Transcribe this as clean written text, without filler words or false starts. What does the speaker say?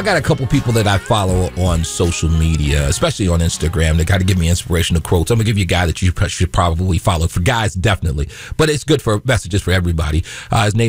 got a couple people that I follow on social media, especially on Instagram. They got to give me inspirational quotes. I'm going to give you a guy that you should probably follow. For guys, definitely. But it's good for messages for everybody. His name